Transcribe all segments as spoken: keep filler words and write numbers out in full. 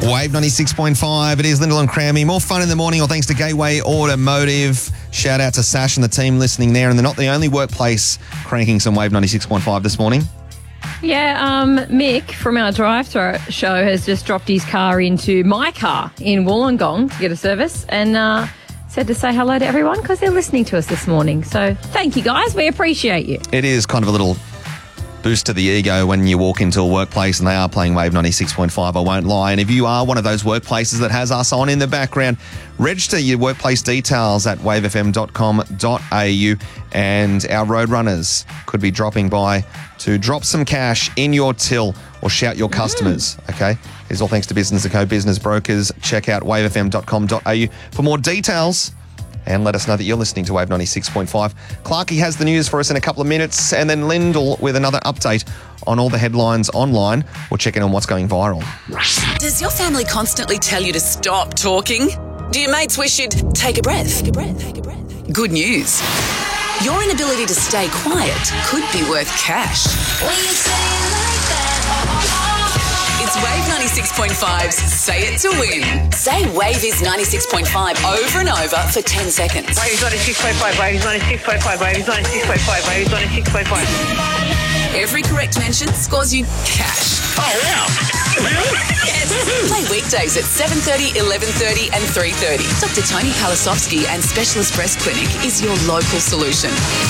Wave ninety-six point five. It is Lyndall and Crammy. More fun in the morning, all thanks to Gateway Automotive. Shout out to Sash and the team listening there. And they're not the only workplace cranking some Wave ninety-six point five this morning. Yeah, um, Mick from our drive-through show has just dropped his car into my car in Wollongong to get a service and uh, said to say hello to everyone because they're listening to us this morning. So thank you, guys. We appreciate you. It is kind of a little boost to the ego when you walk into a workplace and they are playing Wave ninety-six point five, I won't lie. And if you are one of those workplaces that has us on in the background, register your workplace details at wave f m dot com dot a u and our Roadrunners could be dropping by to drop some cash in your till or shout your customers, mm. okay? It's all thanks to Business and Co. Business Brokers. Check out wave f m dot com dot a u for more details. And let us know that you're listening to Wave ninety-six point five. Clarky has the news for us in a couple of minutes, and then Lyndall with another update on all the headlines online. We'll check in on what's going viral. Does your family constantly tell you to stop talking? Do your mates wish you'd take a breath? Take a breath. Take a breath. Good news. Your inability to stay quiet could be worth cash. When you say it like that. It's Wave ninety-six point five's Say It to Win. Say Wave is ninety-six point five over and over for ten seconds. Wave is ninety-six point five, Wave is ninety-six point five, Wave is ninety-six point five, Wave is ninety-six point five. Every correct mention scores you cash. Oh, wow. Yes. Play weekdays at seven thirty, eleven thirty and three thirty. Doctor Tony Palasovsky and Specialist Breast Clinic is your local solution.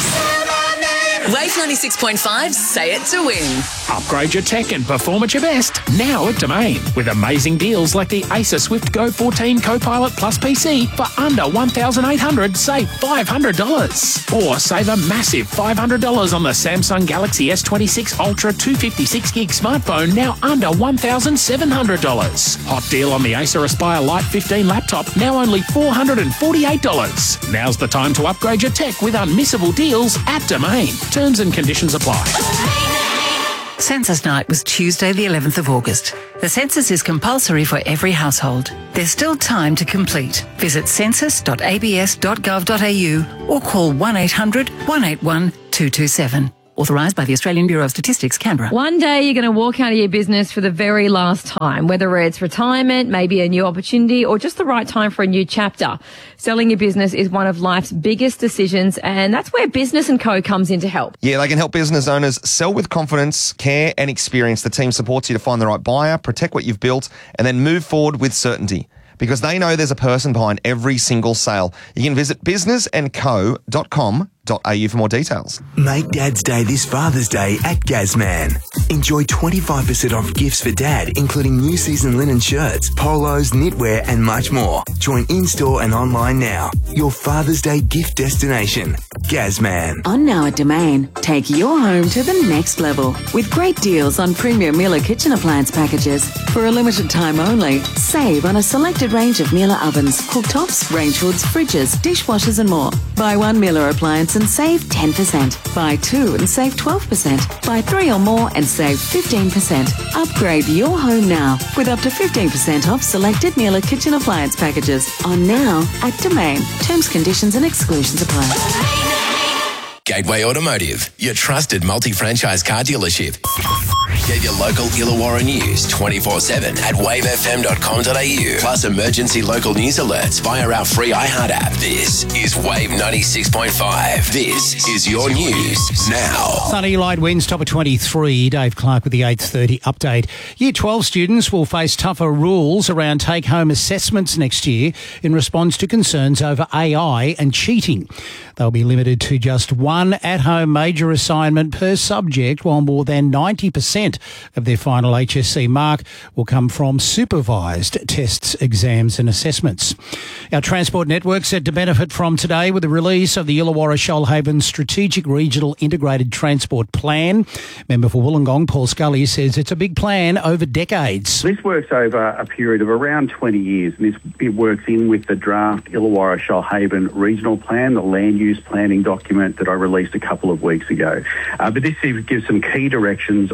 Wave ninety-six point five, Say It to Win. Upgrade your tech and perform at your best now at Domain with amazing deals like the Acer Swift Go fourteen Copilot Plus P C for under one thousand eight hundred dollars, save five hundred dollars. Or save a massive five hundred dollars on the Samsung Galaxy S twenty-six Ultra two hundred fifty-six gig smartphone, now under one thousand seven hundred dollars. Hot deal on the Acer Aspire Lite fifteen laptop, now only four hundred forty-eight dollars. Now's the time to upgrade your tech with unmissable deals at Domain. Terms and conditions apply. Census night was Tuesday the eleventh of August. The census is compulsory for every household. There's still time to complete. Visit census dot a b s dot gov dot a u or call one eight hundred, one eight one, two two seven. Authorised by the Australian Bureau of Statistics, Canberra. One day you're going to walk out of your business for the very last time, whether it's retirement, maybe a new opportunity, or just the right time for a new chapter. Selling your business is one of life's biggest decisions, and that's where Business and Co comes in to help. Yeah, they can help business owners sell with confidence, care and experience. The team supports you to find the right buyer, protect what you've built, and then move forward with certainty. Because they know there's a person behind every single sale. You can visit business and co dot com dot a u for more details. Make Dad's Day this Father's Day at Gazman. Enjoy twenty-five percent off gifts for Dad, including new season linen shirts, polos, knitwear and much more. Join in-store and online now. Your Father's Day gift destination. Gazman. On now at Domain, take your home to the next level with great deals on premium Miele kitchen appliance packages. For a limited time only, save on a selected range of Miele ovens, cooktops, range hoods, fridges, dishwashers and more. Buy one Miele appliance and save ten percent. Buy two and save twelve percent. Buy three or more and save fifteen percent. Upgrade your home now with up to fifteen percent off selected Miele kitchen appliance packages. On now at Domain. Terms, conditions and exclusions apply. Gateway Automotive, your trusted multi-franchise car dealership. Get your local Illawarra news twenty-four seven at wave f m dot com dot a u. Plus emergency local news alerts via our free iHeart app. This is Wave ninety-six point five. This is your news now. Sunny, light winds, top of twenty-three. Dave Clark with the eight thirty update. Year twelve students will face tougher rules around take-home assessments next year in response to concerns over A I and cheating. They'll be limited to just one at-home major assignment per subject, while more than ninety percent of their final H S C mark will come from supervised tests, exams and assessments. Our transport network set to benefit from today with the release of the Illawarra Shoalhaven Strategic Regional Integrated Transport Plan. Member for Wollongong, Paul Scully, says it's a big plan over decades. This works over a period of around twenty years, and this, it works in with the draft Illawarra Shoalhaven Regional Plan, the land use planning document that I released a couple of weeks ago. Uh, but this gives some key directions on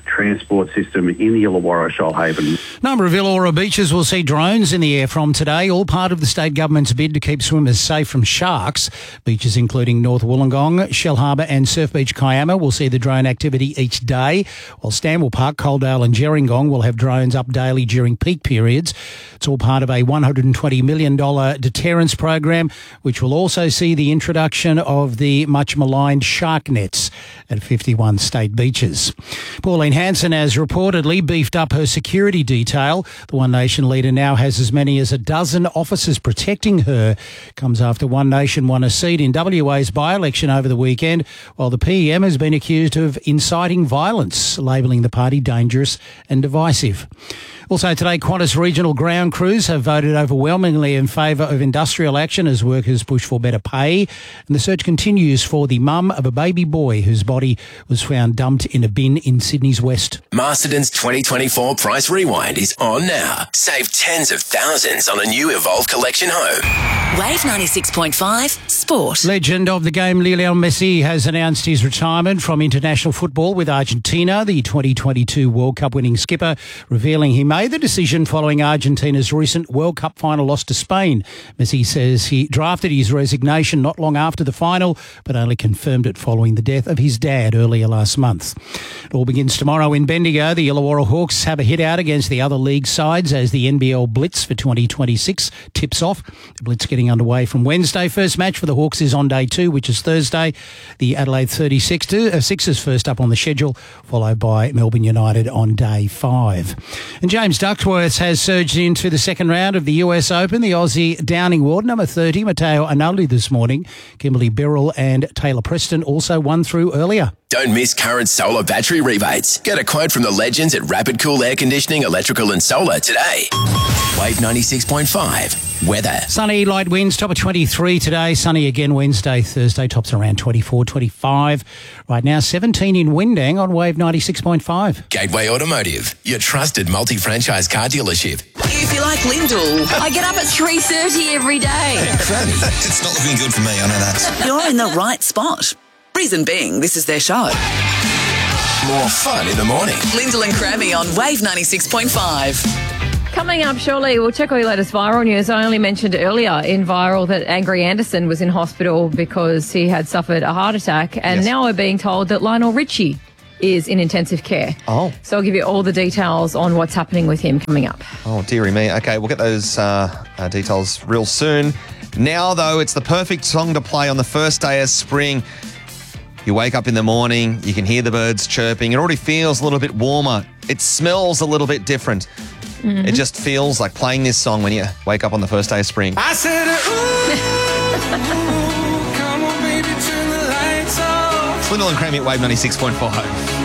transport system in the Illawarra Shoalhaven. Number of Illawarra beaches will see drones in the air from today, all part of the state government's bid to keep swimmers safe from sharks. Beaches including North Wollongong, Shell Harbour and Surf Beach Kiama will see the drone activity each day, while Stanwell Park, Coaldale and Gerringong will have drones up daily during peak periods. It's all part of a one hundred twenty million dollars deterrence program, which will also see the introduction of the much maligned shark nets at fifty-one state beaches. Pauline Hanson has reportedly beefed up her security detail. The One Nation leader now has as many as a dozen officers protecting her. Comes after One Nation won a seat in W A's by-election over the weekend, while the P M has been accused of inciting violence, labelling the party dangerous and divisive. Also today, Qantas regional ground crews have voted overwhelmingly in favour of industrial action as workers push for better pay. And the search continues for the mum of a baby boy whose body was found dumped in a bin in Sydney's west. Masterton's twenty twenty-four Price Rewind is on now. Save tens of thousands on a new Evolve Collection home. Wave ninety-six point five Sport. Legend of the game Lionel Messi has announced his retirement from international football with Argentina. The twenty twenty-two World Cup winning skipper revealing he made the decision following Argentina's recent World Cup final loss to Spain. Messi says he drafted his resignation not long after the final, but only confirmed it following the death of his dad earlier last month. It all begins tomorrow in Bendigo. The Illawarra Hawks have a hit out against the other league sides as the N B L Blitz for twenty twenty-six tips off. The Blitz getting underway from Wednesday. First match for the Hawks is on day two, which is Thursday. The Adelaide thirty-sixers first up on the schedule, followed by Melbourne United on day five. And James Duckworth has surged into the second round of the U S Open. The Aussie Downing Ward, number thirty, Matteo Anali this morning. Kimberly Birrell and Taylor Preston also won through earlier. Don't miss current solar battery rebates. Get a quote from the legends at Rapid Cool Air Conditioning, Electrical and Solar today. Wave ninety-six point five. Weather. Sunny, light winds, top of twenty-three today. Sunny again Wednesday, Thursday, tops around twenty-four, twenty-five. Right now, seventeen in Windang on Wave ninety-six point five. Gateway Automotive, your trusted multi-franchise car dealership. If you like Lyndall, I get up at three thirty every day. It's not looking good for me, I know that. you're in the right spot. Reason being, this is their show. More fun in the morning. Lyndall and Crammy on Wave ninety-six point five. Coming up shortly, we'll check all your latest viral news. I only mentioned earlier in viral that Angry Anderson was in hospital because he had suffered a heart attack, and Yes. now we're being told that Lionel Richie is in intensive care. Oh. So I'll give you all the details on what's happening with him coming up. Oh, dearie me. Okay, we'll get those uh, uh, details real soon. Now, though, it's the perfect song to play on the first day of spring. You wake up in the morning, you can hear the birds chirping. It already feels a little bit warmer. It smells a little bit different. Mm-hmm. It just feels like playing this song when you wake up on the first day of spring. I said, ooh, come on, baby, turn the lights off. Lyndall and Crammy at Wave ninety-six point five.